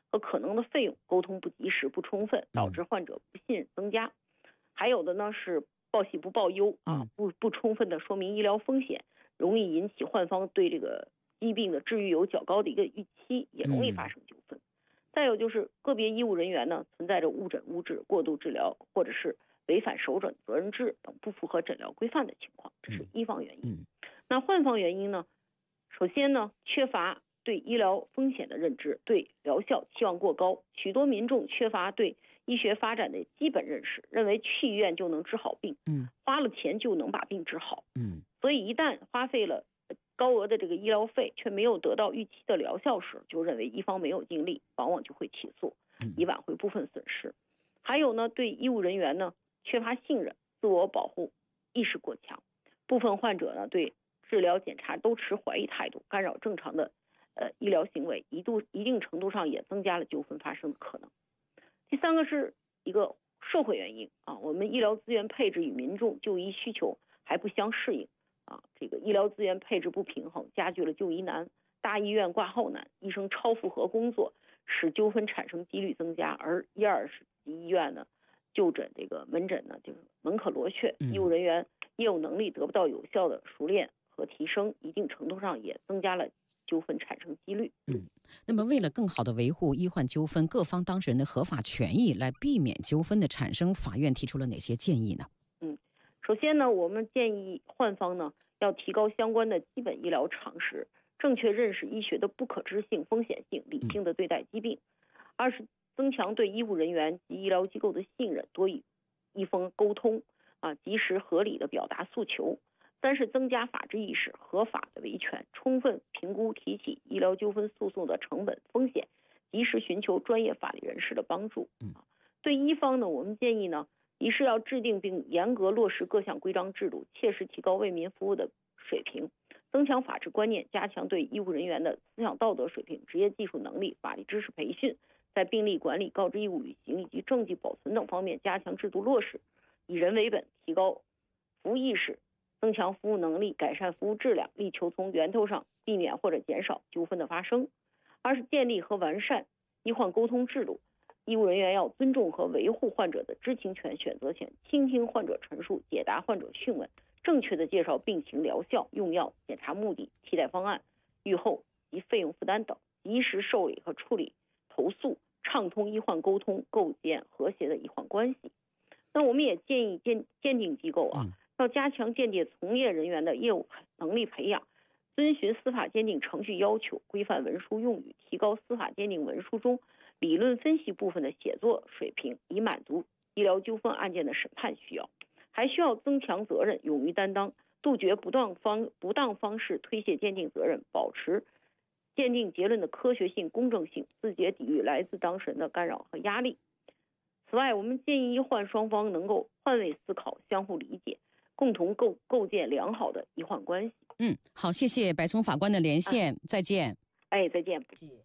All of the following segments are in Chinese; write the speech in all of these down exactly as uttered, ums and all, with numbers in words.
和可能的费用沟通不及时、不充分，导致患者不信任增加。还有的呢是报喜不报忧啊，不不充分的说明医疗风险，容易引起患方对这个疾病的治愈有较高的一个预期，也容易发生纠纷。再有就是个别医务人员呢存在着误诊误治、过度治疗，或者是违反首诊责任制等不符合诊疗规范的情况，这是医方原因。那患方原因呢，首先呢缺乏对医疗风险的认知，对疗效期望过高，许多民众缺乏对医学发展的基本认识，认为去医院就能治好病，嗯，花了钱就能把病治好，嗯，所以一旦花费了高额的这个医疗费，却没有得到预期的疗效时，就认为医方没有尽力，往往就会起诉，以挽回部分损失。还有呢，对医务人员呢缺乏信任，自我保护意识过强，部分患者呢对治疗检查都持怀疑态度，干扰正常的呃医疗行为，一度一定程度上也增加了纠纷发生的可能。第三个是一个社会原因啊，我们医疗资源配置与民众就医需求还不相适应啊，这个医疗资源配置不平衡，加剧了就医难，大医院挂号难，医生超负荷工作，使纠纷产生几率增加，而一二级医院呢就诊这个门诊呢就是门可罗雀，医务人员业务能力得不到有效的熟练和提升，一定程度上也增加了纠纷产生几率。 嗯，那么为了更好的维护医患纠纷各方当事人的合法权益，来避免纠纷的产生，法院提出了哪些建议呢？ 嗯，首先呢，我们建议患方呢要提高相关的基本医疗常识，正确认识医学的不可知性、风险性，理性的对待疾病。二是增强对医务人员及医疗机构的信任，多与医方沟通啊，及时合理的表达诉求。三是增加法治意识，合法的维权，充分评估提起医疗纠纷诉讼的成本风险，及时寻求专业法律人士的帮助。啊，对医方呢，我们建议呢，一是要制定并严格落实各项规章制度，切实提高为民服务的水平，增强法治观念，加强对医务人员的思想道德水平、职业技术能力、法律知识培训，在病例管理、告知义务履行以及证据保存等方面加强制度落实，以人为本，提高服务意识，增强服务能力，改善服务质量，力求从源头上避免或者减少纠纷的发生。二是建立和完善医患沟通制度，医务人员要尊重和维护患者的知情权、选择权，倾听患者陈述，解答患者讯问，正确的介绍病情、疗效、用药、检查目的、替代方案、预后及费用负担等，及时受理和处理投诉，畅通医患沟通，构建和谐的医患关系。那我们也建议鉴鉴定机构啊，要加强鉴定从业人员的业务能力培养，遵循司法鉴定程序要求，规范文书用语，提高司法鉴定文书中理论分析部分的写作水平，以满足医疗纠纷案件的审判需要。还需要增强责任，勇于担当，杜绝不当方不当方式推卸鉴定责任，保持鉴定结论的科学性、公正性，自觉抵御来自当事人的干扰和压力。此外，我们建议医患双方能够换位思考，相互理解，共同构构建良好的医患关系。 嗯，好，谢谢白聪法官的连线， 啊、 再见。 哎，再见。不谢。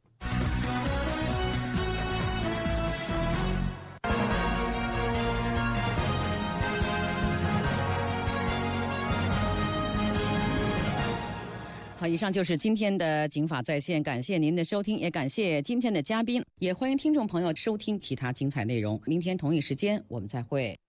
好，以上就是今天的警法在线，感谢您的收听，也感谢今天的嘉宾，也欢迎听众朋友收听其他精彩内容。明天同一时间我们再会。